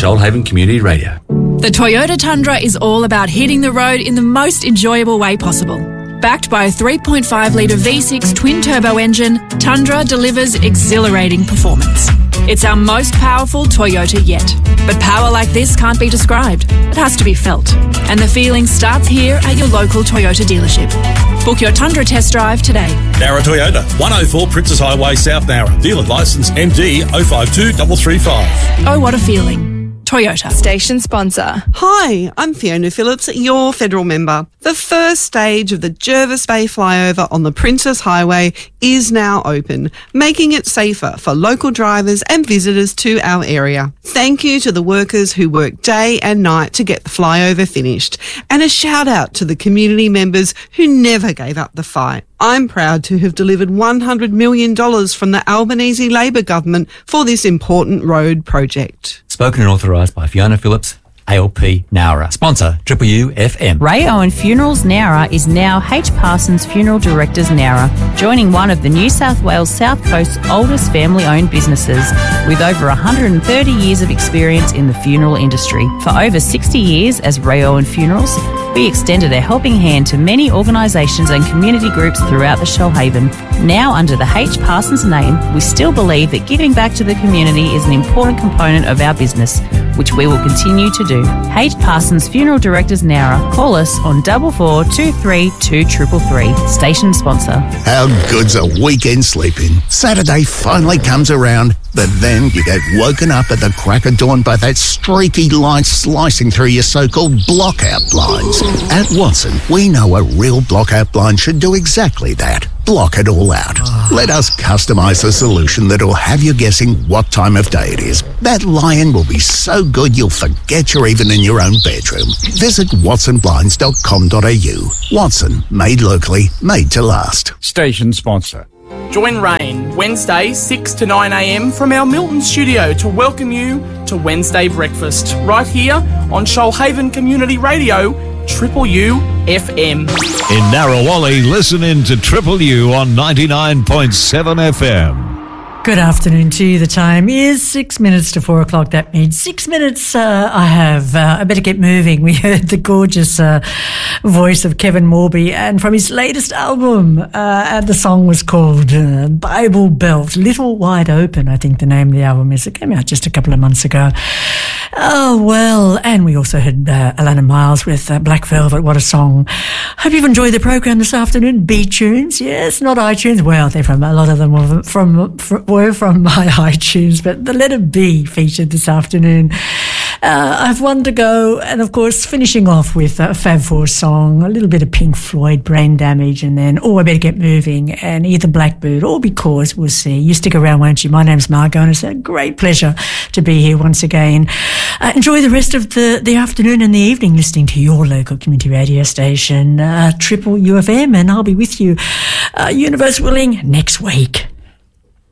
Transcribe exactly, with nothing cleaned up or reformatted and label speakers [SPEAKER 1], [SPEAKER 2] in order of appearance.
[SPEAKER 1] Shoalhaven Community Radio.
[SPEAKER 2] The Toyota Tundra is all about hitting the road in the most enjoyable way possible. Backed by a three point five litre V six twin-turbo engine, Tundra delivers exhilarating performance. It's our most powerful Toyota yet. But power like this can't be described. It has to be felt. And the feeling starts here at your local Toyota dealership. Book your Tundra test drive today.
[SPEAKER 3] Nara Toyota, one oh four Princess Highway, South Nara. Dealer licence M D oh five two three three five.
[SPEAKER 2] Oh, what a feeling. Toyota.
[SPEAKER 4] Station sponsor.
[SPEAKER 5] Hi, I'm Fiona Phillips, your federal member. The first stage of the Jervis Bay flyover on the Princess Highway is now open, making it safer for local drivers and visitors to our area. Thank you to the workers who work day and night to get the flyover finished, and a shout out to the community members who never gave up the fight. I'm proud to have delivered one hundred million dollars from the Albanese Labor government for this important road project.
[SPEAKER 1] Spoken and authorised by Fiona Phillips, A L P Nowra. Sponsor, Triple U F M.
[SPEAKER 6] Ray Owen Funerals Nowra is now H. Parsons Funeral Directors Nowra, joining one of the New South Wales South Coast's oldest family-owned businesses with over one hundred thirty years of experience in the funeral industry. For over sixty years as Ray Owen Funerals, we extended a helping hand to many organisations and community groups throughout the Shoalhaven. Now under the H. Parsons name, we still believe that giving back to the community is an important component of our business, which we will continue to do. H. Parsons Funeral Directors Nowra. Call us on double four two three two triple three. Station sponsor.
[SPEAKER 7] How good's a weekend sleeping? Saturday finally comes around, but then you get woken up at the crack of dawn by that streaky light slicing through your so-called blockout blinds. At Watson, we know a real blockout blind should do exactly that. Block it all out. Let us customise a solution that'll have you guessing what time of day it is. That lion will be so good you'll forget you're even in your own bedroom. Visit watson blinds dot com dot a u. Watson, made locally, made to last.
[SPEAKER 8] Station sponsor.
[SPEAKER 9] Join Rain Wednesday six to nine a m from our Milton studio to welcome you to Wednesday Breakfast right here on Shoalhaven Community Radio, Triple U F M.
[SPEAKER 10] In Narrawali, listen in to Triple U on ninety-nine point seven F M.
[SPEAKER 11] Good afternoon to you. The time is six minutes to four o'clock. That means six minutes uh, I have. Uh, I better get moving. We heard the gorgeous uh, voice of Kevin Morby, and from his latest album, uh, and the song was called uh, Bible Belt, Little Wide Open, I think the name of the album is. It came out just a couple of months ago. Oh, well, and we also heard uh, Alana Miles with uh, Black Velvet. What a song. Hope you've enjoyed the program this afternoon. B-Tunes, yes, not iTunes. Well, they're from, a lot of them were from, from, were from my iTunes, but the letter B featured this afternoon. Uh, I've one to go, and of course, finishing off with a Fab Four song, a little bit of Pink Floyd, Brain Damage, and then, oh, I better get moving, and either Blackbird or Because, we'll see. You stick around, won't you? My name's Margot, and it's a great pleasure to be here once again. Uh, enjoy the rest of the, the afternoon and the evening listening to your local community radio station, uh, Triple U F M, and I'll be with you, uh, universe willing, next week.